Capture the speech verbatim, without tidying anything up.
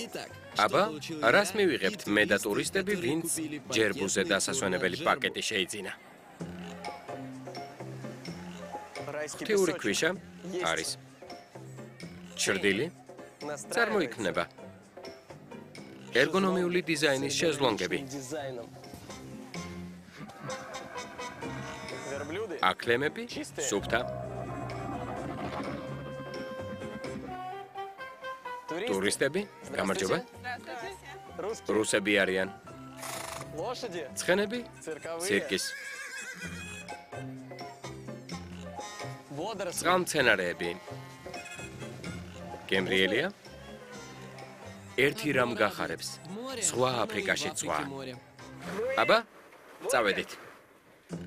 აბა, რას მივიღებთ მე და ტურისტები, ვინც ჯერბუზე დასასვენებელი პაკეტი შეიძინა? ღვთიური ქვიშა არის. ჩრდილი წარმოიქმნება. ერგონომიული დიზაინის შეზლონგები. აკლემები, სუფთა. ტურისტები, გამარჯობა. რუსები არიან. ცხენები, ცირკის. წყალმცენარეები. გემრიელია. ერთი რამ გახარებს. სხვა აფრიკაში წვა. აბა, წავედით.